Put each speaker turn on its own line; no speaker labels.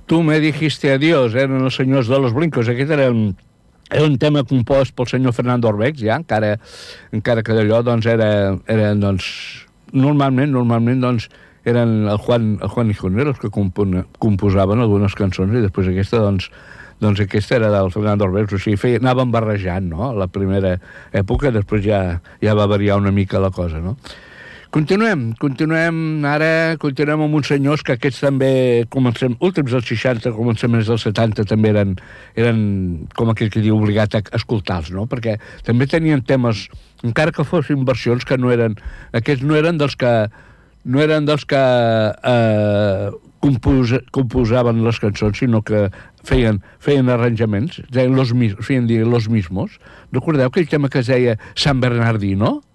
Tu me dijiste adiós, eren els senyors de los Blincos. Aquest era un tema compost pel senyor Fernando Orbex, ja, encara que d'allò, doncs, era doncs, normalment, doncs, eren el Juan y Juner els que composaven algunes cançons, i després aquesta, doncs aquesta era del Fernando Orbex, o sigui, anaven barrejant, no?, a la primera època, després ja va variar una mica la cosa, no? Continuem amb uns senyors que aquests també, últims dels 60, començaments dels 70, també eren com aquell que diu, obligat a escoltar-los, no? Perquè també tenien temes, encara que fossin versions que aquests no eren dels que composaven les cançons, sinó que feien arranjaments, feien dir los mismos. Recordeu aquell tema que es deia San Bernardino?